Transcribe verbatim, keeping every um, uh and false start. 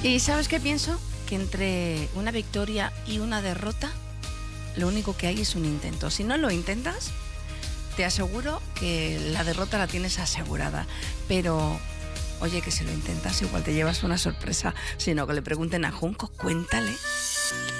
¿Y sabes qué pienso? Que entre una victoria y una derrota, lo único que hay es un intento. Si no lo intentas, te aseguro que la derrota la tienes asegurada. Pero, oye, que si lo intentas igual te llevas una sorpresa. Sino que le pregunten a Junco, cuéntale.